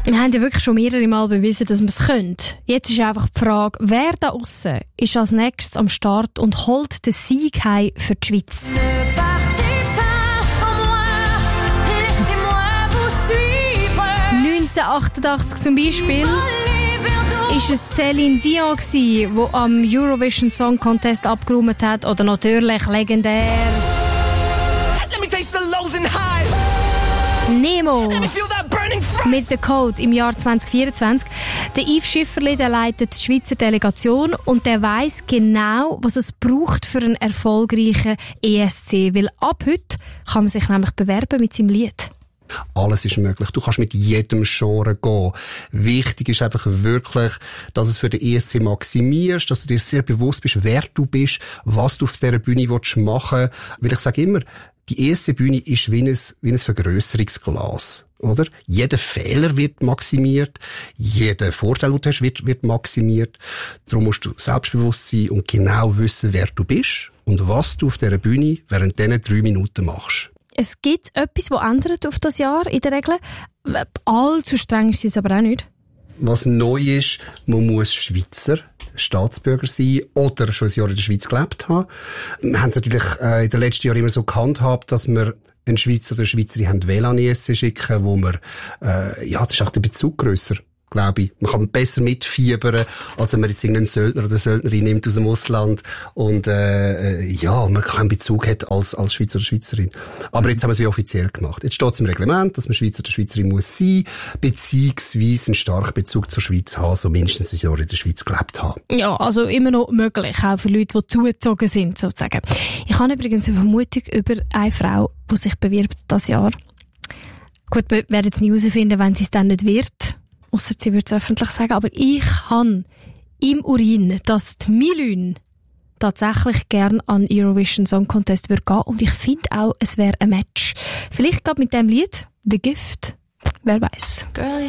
Wir haben ja wirklich schon mehrere Mal bewiesen, dass wir es können. Jetzt ist einfach die Frage, wer da aussen ist als nächstes am Start und holt den Sieg heim für die Schweiz. 1988 zum Beispiel ist es Céline Dion gsi, die am Eurovision Song Contest abgeräumt hat. Oder natürlich legendär Nemo mit «The Code» im Jahr 2024. Der Yves Schifferli, der leitet die Schweizer Delegation und der weiss genau, was es braucht für einen erfolgreichen ESC. Weil ab heute kann man sich nämlich bewerben mit seinem Lied. Alles ist möglich. Du kannst mit jedem Genre gehen. Wichtig ist einfach wirklich, dass es für den ESC maximierst, dass du dir sehr bewusst bist, wer du bist, was du auf dieser Bühne machen willst. Weil ich sage immer, die ESC-Bühne ist wie ein Vergrösserungsglas, oder? Jeder Fehler wird maximiert, jeder Vorteil, den du hast, wird maximiert. Darum musst du selbstbewusst sein und genau wissen, wer du bist und was du auf dieser Bühne während diesen 3 Minuten machst. Es gibt etwas, das ändert auf das Jahr in der Regel. Allzu streng ist es jetzt aber auch nicht. Was neu ist, man muss Schweizer Staatsbürger sein oder schon ein Jahr in der Schweiz gelebt haben. Wir haben es natürlich in den letzten Jahren immer so gehandhabt, dass wir einen Schweizer oder eine Schweizerin WLAN-ESC schicken, wo wir, das ist auch der Bezug grösser, glaube ich. Man kann besser mitfiebern, als wenn man jetzt irgendeinen Söldner oder Söldnerin nimmt aus dem Ausland und man keinen Bezug hat als Schweizer oder Schweizerin. Aber jetzt haben wir es wie offiziell gemacht. Jetzt steht es im Reglement, dass man Schweizer oder Schweizerin muss sein, beziehungsweise einen starken Bezug zur Schweiz haben, so mindestens ein Jahr in der Schweiz gelebt haben. Ja, also immer noch möglich, auch für Leute, die zugezogen sind, sozusagen. Ich habe übrigens eine Vermutung über eine Frau, die sich bewirbt dieses Jahr. Gut, wir werden es nie herausfinden, wenn sie es dann nicht wird. Ausser sie würde es öffentlich sagen. Aber ich habe im Urin, dass die Milün tatsächlich gern an Eurovision Song Contest würde gehen. Und ich finde auch, es wäre ein Match. Vielleicht gerade mit dem Lied «The Gift». Wer weiß.